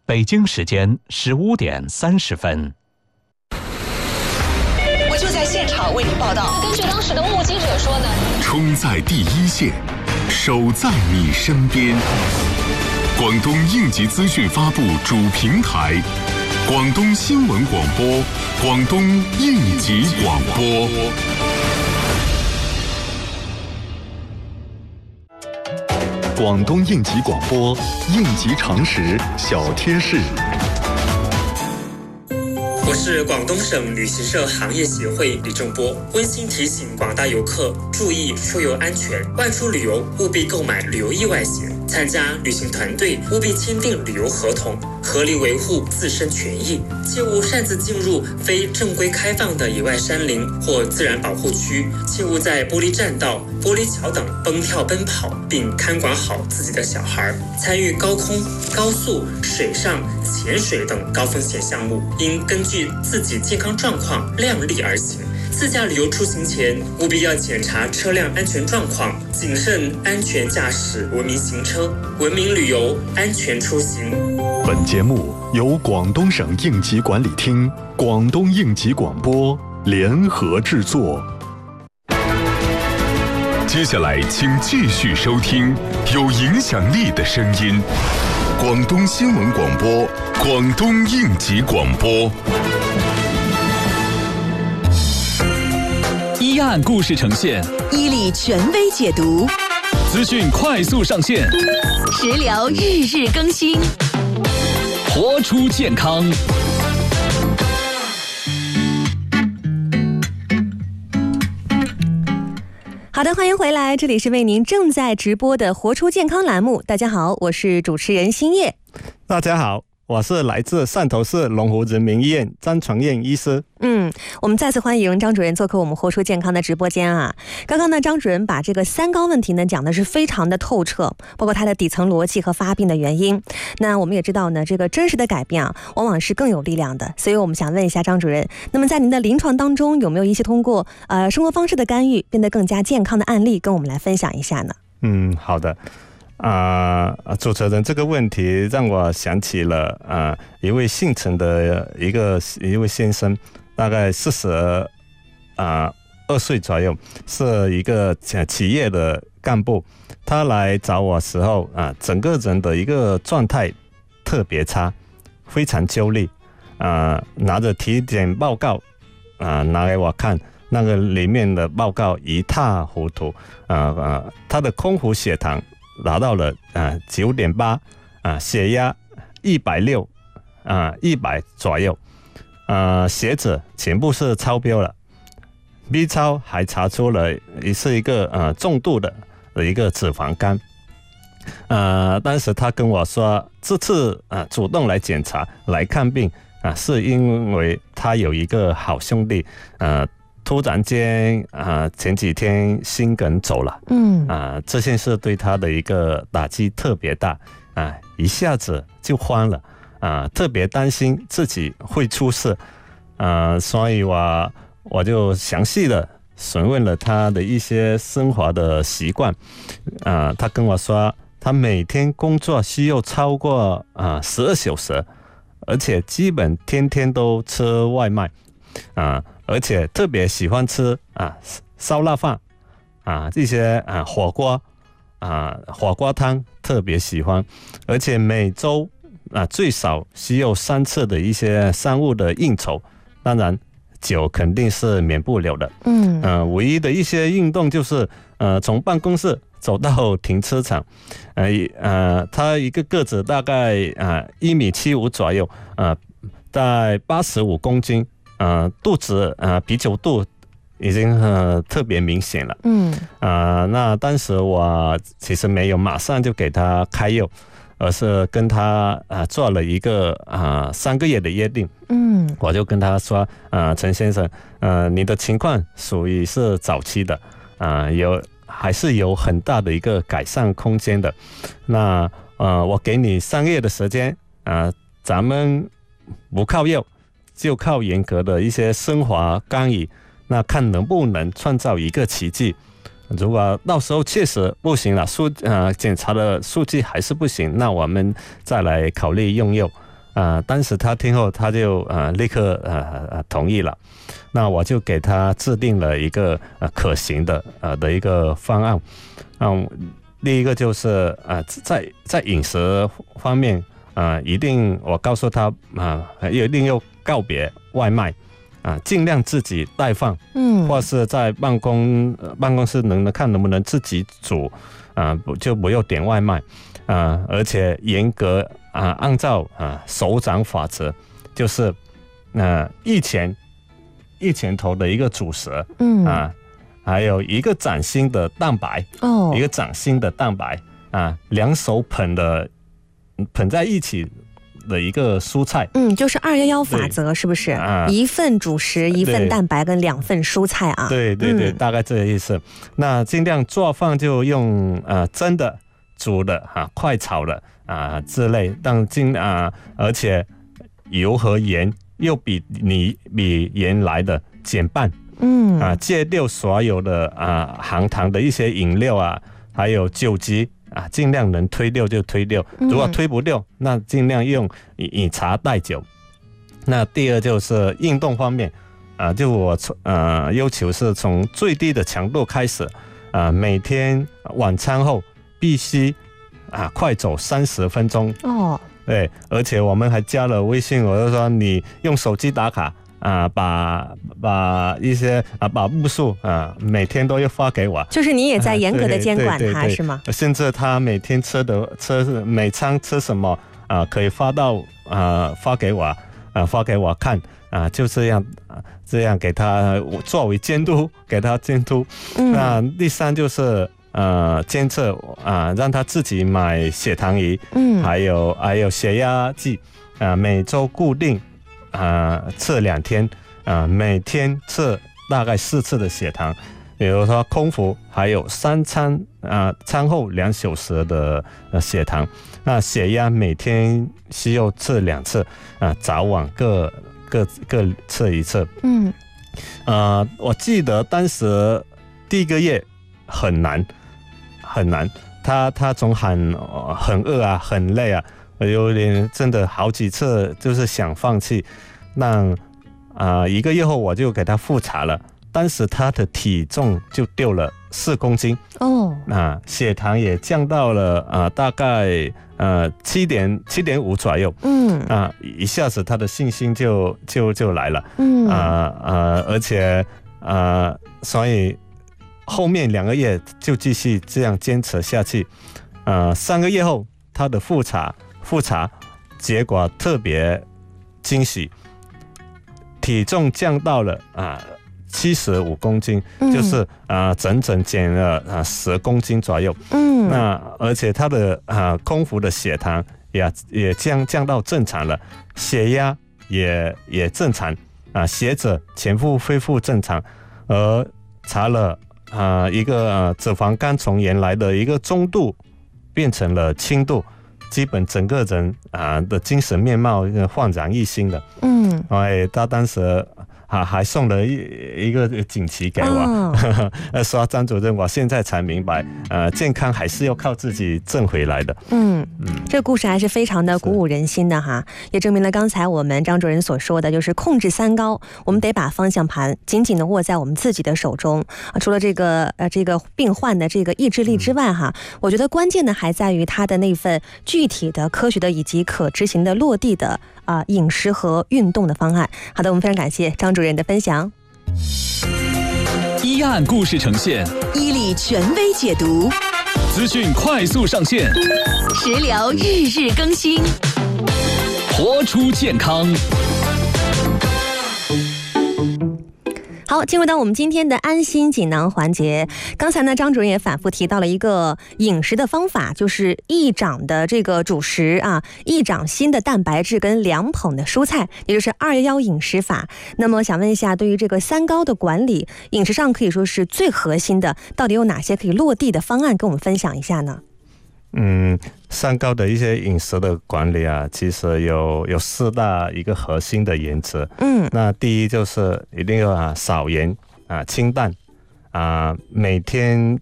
北京时间15点30分。 我就在现场为您报道。 根据当时的目击者说呢， 冲在第一线，守在你身边。广东应急资讯发布主平台，广东新闻广播，广东应急广播。广东应急广播，应急常识小贴士。 我是广东省旅行社行业协会李正波，温馨提醒广大游客注意出游安全，外出旅游务必购买旅游意外险，参加旅行团队务必签订旅游合同，合理维护自身权益，切勿擅自进入非正规开放的野外山林或自然保护区，切勿在玻璃栈道、玻璃桥等蹦跳奔跑，并看管好自己的小孩。参与高空、高速、水上、潜水等高风险项目，应根据自己健康状况量力而行。自驾旅游出行前，务必要检查车辆安全状况，谨慎安全驾驶，文明行车，文明旅游，安全出行。 本节目由广东省应急管理厅、广东应急广播联合制作。接下来，请继续收听有影响力的声音——广东新闻广播、广东应急广播。 一案故事呈现， 伊利权威解读， 资讯快速上线， 食疗日日更新， 活出健康。 好的，欢迎回来，这里是为您正在直播的活出健康栏目。大家好，我是主持人新叶。 大家好，我是来自汕头市龙湖人民医院张传燕医师。 我们再次欢迎张主任做客我们活出健康的直播间啊。刚刚呢，张主任把这个3高问题呢讲的是非常的透彻，包括它的底层逻辑和发病的原因。那我们也知道呢，这个真实的改变啊，往往是更有力量的。所以我们想问一下张主任，那么在您的临床当中，有没有一些通过生活方式的干预变得更加健康的案例，跟我们来分享一下呢？ 好的。主持人这个问题让我想起了一位姓陈的一位先生，大概42岁左右，是一个企业的干部。他来找我时候整个人的一个状态特别差，非常焦虑。拿着体检报告拿给我看，那个里面的报告一塌糊涂。他的空腹血糖达到了9.8，血压160， 100左右，血脂全部是超标了。B 超还查出了是一个重度的一个脂肪肝。当时他跟我说，这次主动来检查来看病是因为他有一个好兄弟突然间前几天心梗走了。这件事对他的一个打击特别大一下子就慌了特别担心自己会出事所以我就详细的询问了他的一些生活的习惯他跟我说，他每天工作需要超过12小时，而且基本天天都吃外卖而且特别喜欢吃烧腊饭这些火锅汤特别喜欢，而且每周最少需要3次的一些商务的应酬，当然酒肯定是免不了的。唯一的一些运动就是从办公室走到停车场。他一个个子大概1.75米左右，大概85公斤。肚子啤酒肚已经特别明显了。那当时我其实没有马上就给他开药，而是跟他做了一个3个月的约定。我就跟他说，陈先生，你的情况属于是早期的，还是有很大的一个改善空间的。那我给你3个月的时间，咱们不靠药，就靠严格的一些生活干预，那看能不能创造一个奇迹。如果到时候确实不行了，检查的数据还是不行，那我们再来考虑用药。 当时他听后，他就立刻同意了。那我就给他制定了一个可行的一个方案。第一个就是在饮食方面一定我告诉他一定要告别外卖尽量自己带饭，或是在办公室看能不能自己煮就不要点外卖而且严格按照手掌法则，就是一拳头的一个主食，还有一个掌心的蛋白，一个掌心的蛋白两手捧在一起的一个蔬菜， 就是211法则，是不是？一份主食，一份蛋白跟2份蔬菜啊。 对，大概这个意思。那尽量做饭就用蒸的、煮的快炒的之类，而且油和盐又比原来的减半。戒掉所有的含糖的一些饮料还有酒精尽量能推掉就推掉，如果推不掉，那尽量用以茶代酒。那第二就是运动方面就我要求是从最低的强度开始每天晚餐后必须快走30分钟。对，而且我们还加了微信，我就说你用手机打卡把一些把步数每天都要发给我， 就是你也在严格的监管他，是吗？ 甚至他每天每餐吃什么可以发给我看就这样给他作为监督，给他监督。那第三就是监测让他自己买血糖仪，还有血压计每周固定测2天每天测大概4次的血糖，比如说空腹，还有3餐餐后2小时的血糖。那血压每天需要测2次早晚各测1次。我记得当时第1个月很难，他从很饿很累有点真的好几次就是想放弃。那1个月后我就给他复查了，当时他的体重就掉了4公斤血糖也降到了大概7.5左右。一下子他的信心就来了。而且所以后面2个月就继续这样坚持下去。3个月后他的复查结果特别惊喜，体重降到了75公斤，就是整整减了10公斤左右。那而且他的空腹的血糖也降到正常了，血压也正常血脂全部恢复正常，而查了一个脂肪肝从原来的一个中度变成了轻度，基本整个人的精神面貌焕然一新的。他当时还送了一个锦旗给我，说张主任，我现在才明白，健康还是要靠自己挣回来的。 这个故事还是非常的鼓舞人心的哈，也证明了刚才我们张主任所说的，就是控制3高，我们得把方向盘紧紧的握在我们自己的手中。除了这个病患的这个意志力之外哈，我觉得关键的还在于他的那份具体的、科学的以及可执行的落地的饮食和运动的方案。好的，我们非常感谢张主任的分享。 一案故事呈现， 伊利权威解读， 资讯快速上线， 食疗日日更新， 活出健康。 好，进入到我们今天的安心锦囊环节。刚才呢，张主任也反复提到了一个饮食的方法，就是1掌的这个主食1掌心的蛋白质跟2捧的蔬菜，也就是211饮食法。那么想问一下，对于这个3高的管理，饮食上可以说是最核心的，到底有哪些可以落地的方案跟我们分享一下呢 3高的一些饮食的管理其实有4大一个核心的原则。那第一就是一定要少盐清淡每天